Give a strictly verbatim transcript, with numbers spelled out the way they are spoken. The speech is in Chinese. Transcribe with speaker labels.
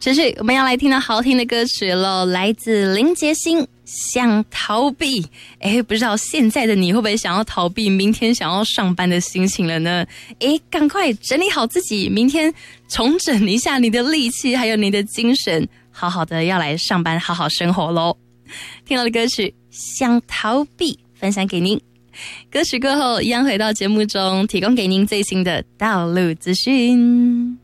Speaker 1: 持续我们要来听到好听的歌曲咯，来自林杰星，想逃避。诶，不知道现在的你会不会想要逃避明天想要上班的心情了呢？诶，赶快整理好自己，明天重整一下你的力气还有你的精神，好好的要来上班好好生活咯。听到的歌曲想逃避分享给您，歌曲过后一样回到节目中提供给您最新的道路资讯。